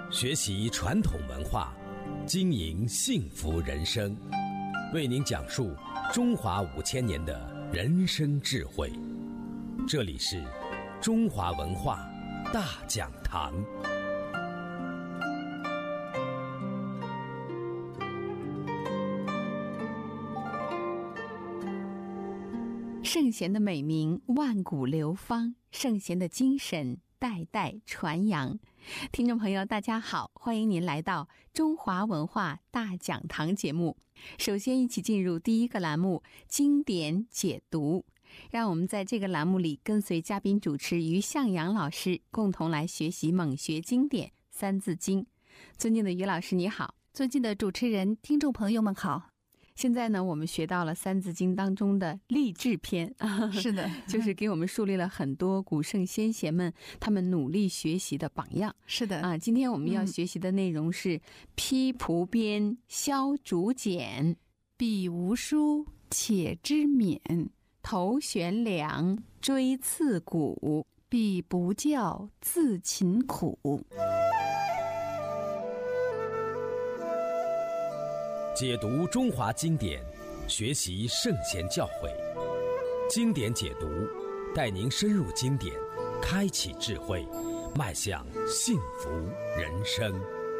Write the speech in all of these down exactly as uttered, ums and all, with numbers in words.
学习传统文化，经营幸福人生，为您讲述中华五千年的人生智慧。这里是中华文化大讲堂。 圣贤的美名万古流芳，圣贤的精神代代传扬。听众朋友大家好，欢迎您来到中华文化大讲堂节目。首先一起进入第一个栏目，经典解读。让我们在这个栏目里跟随嘉宾主持于向阳老师共同来学习猛学经典三字经。尊敬的于老师你好。 尊敬的主持人，听众朋友们好。 现在呢，我们学到了三字经当中的励志篇。 是的， 就是给我们树立了很多古圣先贤们他们努力学习的榜样。 是的啊，今天我们要学习的内容是披蒲鞭，削竹简， 彼无书，且知勉， 头悬梁，锥刺股， 彼不教，自勤苦。 解读中华经典，学习圣贤教诲，经典解读带您深入经典，开启智慧，迈向幸福人生。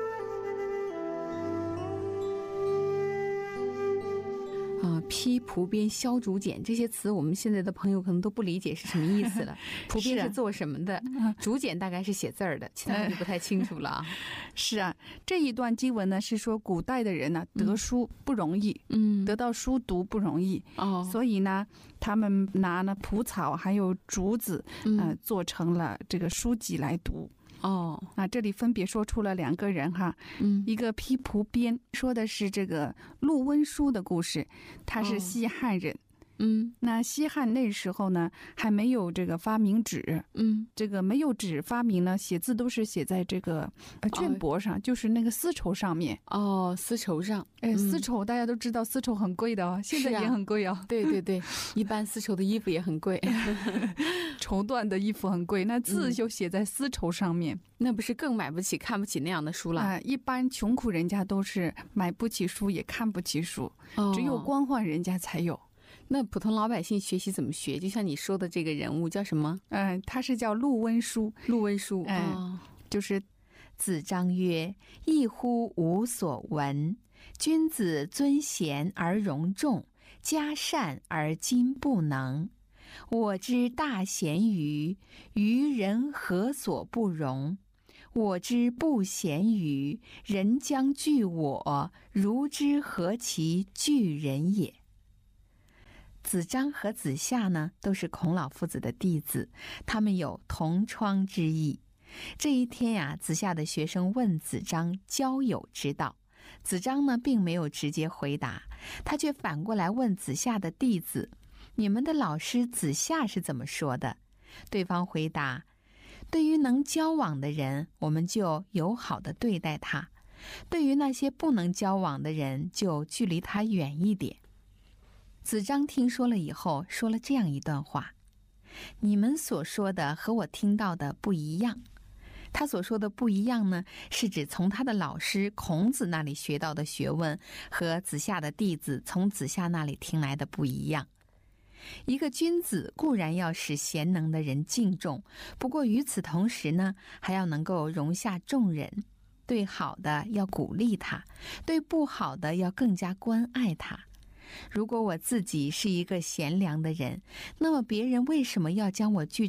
啊，披蒲鞭，削竹简，这些词我们现在的朋友可能都不理解是什么意思了。蒲鞭是做什么的？啊、竹简大概是写字儿的，其他就不太清楚了。 是啊，这一段经文呢是说古代的人呢、啊、得书不容易，嗯，得到书读不容易，哦，所以呢他们拿了蒲草还有竹子，嗯、呃，做成了这个书籍来读。哦，那这里分别说出了两个人哈，嗯，一个披蒲鞭，说的是这个陆温书的故事，他是西汉人。哦，嗯，那西汉那时候呢，还没有这个发明纸，嗯，这个没有纸发明呢，写字都是写在这个呃绢帛上，哦，就是那个丝绸上面。 哦，丝绸上， 哎，丝绸大家都知道，丝绸很贵的哦，现在也很贵哦。 对对对，一般丝绸的衣服也很贵， 绸缎的衣服很贵，那字就写在丝绸上面，嗯， 那不是更买不起、看不起那样的书了？ 呃、一般穷苦人家都是买不起书，也看不起书，哦，只有官宦人家才有。 那普通老百姓学习怎么学？就像你说的这个人物叫什么？ 嗯、呃，他是叫陆温书。 陆温书， 嗯、呃哦，就是子张曰：“异乎无所闻。君子尊贤而容众，嘉善而今不能。我之大贤于，于人何所不容？我之不贤于，人将惧我，如之何其惧人也？”子张和子夏呢，都是孔老夫子的弟子，他们有同窗之谊。这一天呀、啊，子夏的学生问子张交友之道，子张呢并没有直接回答，他却反过来问子夏的弟子：“你们的老师子夏是怎么说的？”对方回答：“对于能交往的人，我们就友好的对待他；对于那些不能交往的人，就距离他远一点。”子张听说了以后，说了这样一段话：“你们所说的和我听到的不一样。”他所说的不一样呢，是指从他的老师孔子那里学到的学问和子夏的弟子从子夏那里听来的不一样。一个君子固然要使贤能的人敬重，不过与此同时呢，还要能够容下众人，对好的要鼓励他，对不好的要更加关爱他。如果我自己是一个贤良的人，那么别人为什么要将我拒